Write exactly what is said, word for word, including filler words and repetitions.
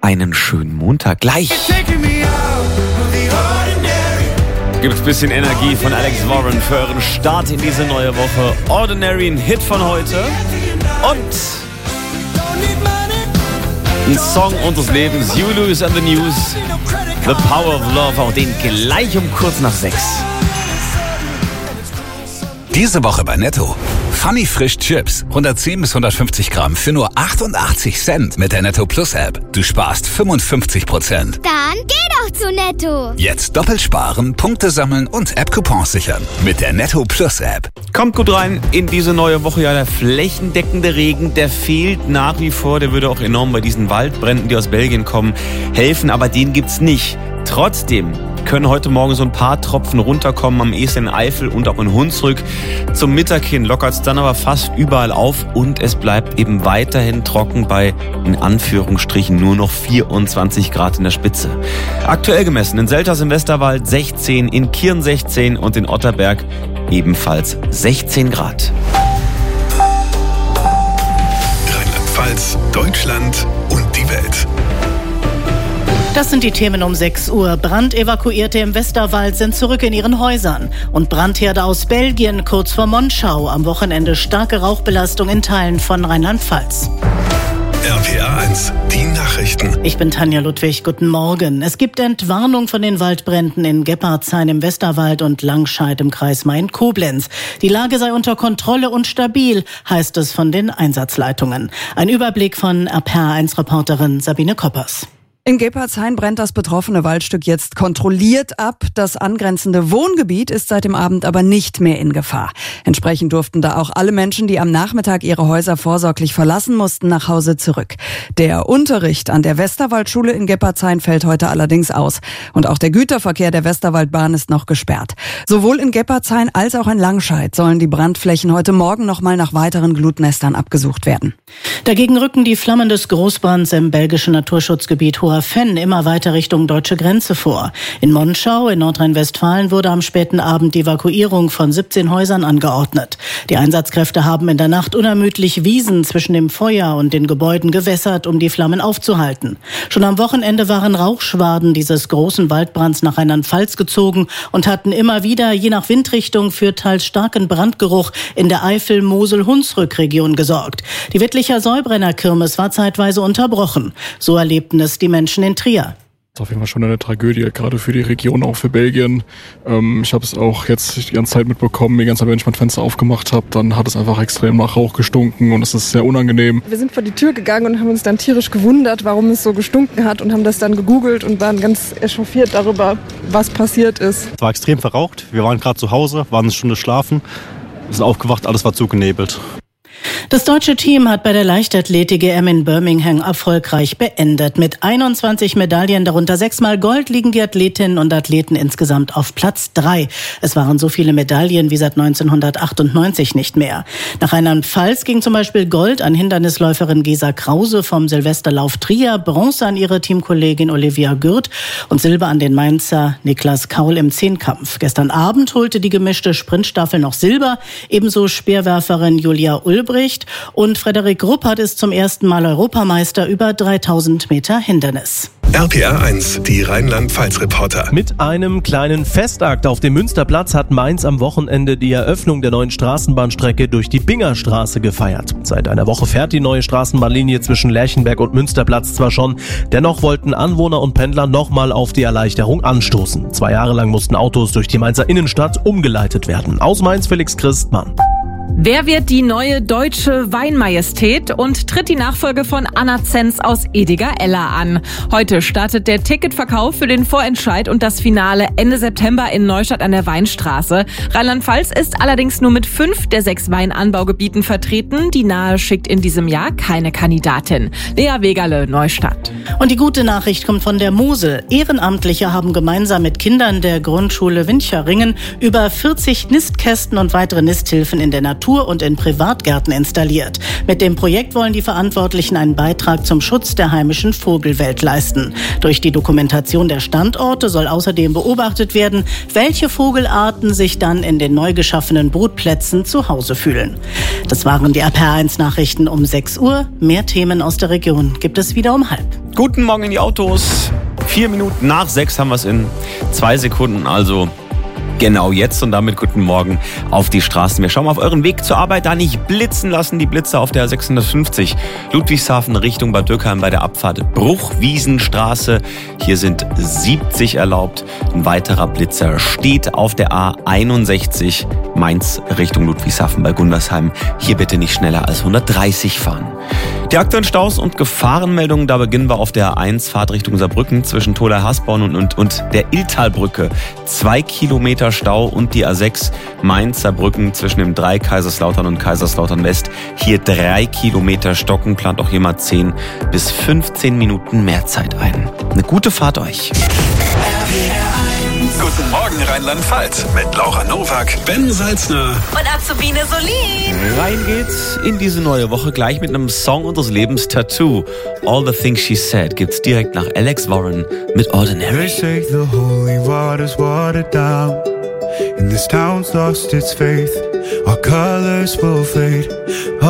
einen schönen Montag. Gleich gibt's ein bisschen Energie von Alex Warren für euren Start in diese neue Woche. Ordinary, ein Hit von heute. Und ein Song unseres Lebens, You Lose and the News, The Power of Love, auch den gleich um kurz nach sechs. Diese Woche bei Netto. Funny Frisch Chips. hundertzehn bis hundertfünfzig Gramm für nur achtundachtzig Cent mit der Netto Plus App. Du sparst fünfundfünfzig Prozent. Dann geh doch zu Netto. Jetzt doppelt sparen, Punkte sammeln und App-Coupons sichern. Mit der Netto Plus App. Kommt gut rein in diese neue Woche. Ja, der flächendeckende Regen, der fehlt nach wie vor. Der würde auch enorm bei diesen Waldbränden, die aus Belgien kommen, helfen. Aber den gibt's nicht. Trotzdem können heute Morgen so ein paar Tropfen runterkommen, am ehesten in Eifel und auch in Hunsrück. Zum Mittag hin lockert es dann aber fast überall auf und es bleibt eben weiterhin trocken bei, in Anführungsstrichen, nur noch vierundzwanzig Grad in der Spitze. Aktuell gemessen in Selters im Westerwald sechzehn, in Kirn sechzehn und in Otterberg ebenfalls sechzehn Grad. Rheinland-Pfalz, Deutschland und die Welt. Das sind die Themen um sechs Uhr. Brandevakuierte im Westerwald sind zurück in ihren Häusern. Und Brandherde aus Belgien kurz vor Monschau. Am Wochenende starke Rauchbelastung in Teilen von Rheinland-Pfalz. R P R eins, die Nachrichten. Ich bin Tanja Ludwig, guten Morgen. Es gibt Entwarnung von den Waldbränden in Gebhardshain im Westerwald und Langscheid im Kreis Main-Koblenz. Die Lage sei unter Kontrolle und stabil, heißt es von den Einsatzleitungen. Ein Überblick von R P R eins Reporterin Sabine Koppers. In Gebhardshain brennt das betroffene Waldstück jetzt kontrolliert ab. Das angrenzende Wohngebiet ist seit dem Abend aber nicht mehr in Gefahr. Entsprechend durften da auch alle Menschen, die am Nachmittag ihre Häuser vorsorglich verlassen mussten, nach Hause zurück. Der Unterricht an der Westerwaldschule in Gebhardshain fällt heute allerdings aus. Und auch der Güterverkehr der Westerwaldbahn ist noch gesperrt. Sowohl in Gebhardshain als auch in Langscheid sollen die Brandflächen heute Morgen nochmal nach weiteren Glutnestern abgesucht werden. Dagegen rücken die Flammen des Großbrands im belgischen Naturschutzgebiet Hoher Fenn immer weiter Richtung deutsche Grenze vor. In Monschau in Nordrhein-Westfalen wurde am späten Abend die Evakuierung von siebzehn Häusern angeordnet. Die Einsatzkräfte haben in der Nacht unermüdlich Wiesen zwischen dem Feuer und den Gebäuden gewässert, um die Flammen aufzuhalten. Schon am Wochenende waren Rauchschwaden dieses großen Waldbrands nach Rheinland-Pfalz gezogen und hatten immer wieder, je nach Windrichtung, für teils starken Brandgeruch in der Eifel-Mosel-Hunsrück-Region gesorgt. Die Wittlicher Säubrenner-Kirmes war zeitweise unterbrochen. So erlebten es die Menschen in Trier. Das ist auf jeden Fall schon eine Tragödie, gerade für die Region, auch für Belgien. Ähm, ich habe es auch jetzt die ganze Zeit mitbekommen, die ganze Zeit, wenn ich mein Fenster aufgemacht habe, dann hat es einfach extrem nach Rauch gestunken und es ist sehr unangenehm. Wir sind vor die Tür gegangen und haben uns dann tierisch gewundert, warum es so gestunken hat und haben das dann gegoogelt und waren ganz echauffiert darüber, was passiert ist. Es war extrem verraucht, wir waren gerade zu Hause, waren eine Stunde schlafen, sind aufgewacht, alles war zugenebelt. Das deutsche Team hat bei der Leichtathletik-E M in Birmingham erfolgreich beendet. Mit einundzwanzig Medaillen, darunter sechsmal Gold, liegen die Athletinnen und Athleten insgesamt auf Platz drei. Es waren so viele Medaillen wie seit neunzehnhundertachtundneunzig nicht mehr. Nach Rheinland-Pfalz ging zum Beispiel Gold an Hindernisläuferin Gesa Krause vom Silvesterlauf Trier, Bronze an ihre Teamkollegin Olivia Gürt und Silber an den Mainzer Niklas Kaul im Zehnkampf. Gestern Abend holte die gemischte Sprintstaffel noch Silber, ebenso Speerwerferin Julia Ulbricht. Und Frederik Ruppert ist zum ersten Mal Europameister über dreitausend Meter Hindernis. R P R eins, die Rheinland-Pfalz-Reporter. Mit einem kleinen Festakt auf dem Münsterplatz hat Mainz am Wochenende die Eröffnung der neuen Straßenbahnstrecke durch die Bingerstraße gefeiert. Seit einer Woche fährt die neue Straßenbahnlinie zwischen Lerchenberg und Münsterplatz zwar schon, dennoch wollten Anwohner und Pendler nochmal auf die Erleichterung anstoßen. Zwei Jahre lang mussten Autos durch die Mainzer Innenstadt umgeleitet werden. Aus Mainz Felix Christmann. Wer wird die neue deutsche Weinmajestät und tritt die Nachfolge von Anna Zenz aus Ediger-Eller an? Heute startet der Ticketverkauf für den Vorentscheid und das Finale Ende September in Neustadt an der Weinstraße. Rheinland-Pfalz ist allerdings nur mit fünf der sechs Weinanbaugebieten vertreten. Die Nahe schickt in diesem Jahr keine Kandidatin. Lea Wegerle, Neustadt. Und die gute Nachricht kommt von der Mosel. Ehrenamtliche haben gemeinsam mit Kindern der Grundschule Wincheringen über vierzig Nistkästen und weitere Nisthilfen in der Natur und in Privatgärten installiert. Mit dem Projekt wollen die Verantwortlichen einen Beitrag zum Schutz der heimischen Vogelwelt leisten. Durch die Dokumentation der Standorte soll außerdem beobachtet werden, welche Vogelarten sich dann in den neu geschaffenen Brutplätzen zu Hause fühlen. Das waren die R P R eins Nachrichten um sechs Uhr. Mehr Themen aus der Region gibt es wieder um halb. Guten Morgen in die Autos. Vier Minuten nach sechs haben wir es in zwei Sekunden, also genau jetzt und damit guten Morgen auf die Straßen. Wir schauen mal auf euren Weg zur Arbeit, da nicht blitzen lassen. Die Blitzer auf der sechshundertfünfzig Ludwigshafen Richtung Bad Dürkheim bei der Abfahrt Bruchwiesenstraße. Hier sind siebzig erlaubt. Ein weiterer Blitzer steht auf der A einundsechzig Mainz Richtung Ludwigshafen bei Gundersheim. Hier bitte nicht schneller als hundertdreißig fahren. Die aktuellen Staus und Gefahrenmeldungen, da beginnen wir auf der A eins Fahrt Richtung Saarbrücken zwischen Tholey-Hasborn und, und, und der Illtalbrücke. Zwei Kilometer Stau und die A sechs Mainz-Saarbrücken zwischen dem drei Kaiserslautern und Kaiserslautern West. Hier drei Kilometer Stocken, plant auch hier mal zehn bis fünfzehn Minuten mehr Zeit ein. Eine gute Fahrt euch. Guten Morgen Rheinland-Pfalz mit Laura Nowak, Ben Salzner Und Azubine Solin. Rein geht's in diese neue Woche gleich mit einem Song unseres Lebens, Tattoo. All the Things She Said gibt's direkt nach Alex Warren mit Ordinary. They say the holy water's watered down, and this town's lost its faith. Our colors will fade.